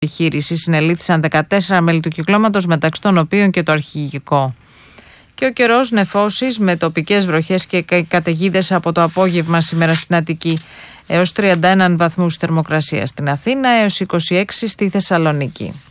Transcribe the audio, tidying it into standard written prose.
επιχείρηση συνελήφθησαν 14 μέλη του κυκλώματος, μεταξύ των οποίων και το αρχηγικό. Και ο καιρός, νεφώσεις με τοπικές βροχές και καταιγίδες από το απόγευμα σήμερα στην Αττική. Έως 31 βαθμούς θερμοκρασία στην Αθήνα, έως 26 στη Θεσσαλονίκη.